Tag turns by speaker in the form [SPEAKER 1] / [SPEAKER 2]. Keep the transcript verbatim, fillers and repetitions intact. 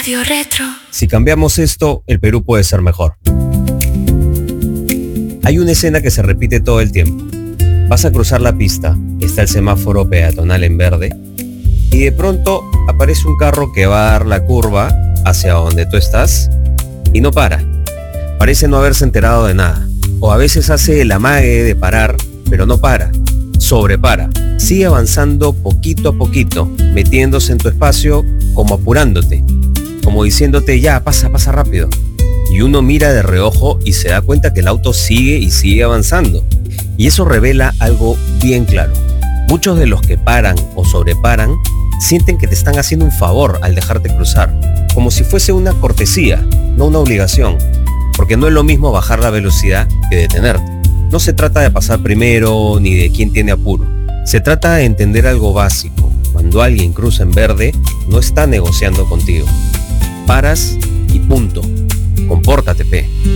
[SPEAKER 1] Radio Retro.
[SPEAKER 2] Si cambiamos esto, el Perú puede ser mejor. Hay una escena que se repite todo el tiempo. Vas a cruzar la pista, está el semáforo peatonal en verde, y de pronto aparece un carro que va a dar la curva hacia donde tú estás y no para. Parece no haberse enterado de nada. O a veces hace el amague de parar, pero no para. Sobrepara. Sigue avanzando poquito a poquito, metiéndose en tu espacio como apurándote, como diciéndote ya, pasa, pasa rápido. Y uno mira de reojo y se da cuenta que el auto sigue y sigue avanzando. Y eso revela algo bien claro. Muchos de los que paran o sobreparan sienten que te están haciendo un favor al dejarte cruzar, como si fuese una cortesía, no una obligación, porque no es lo mismo bajar la velocidad que detenerte. No se trata de pasar primero ni de quién tiene apuro. Se trata de entender algo básico. Cuando alguien cruza en verde, no está negociando contigo. Paras y punto. Compórtate, pe.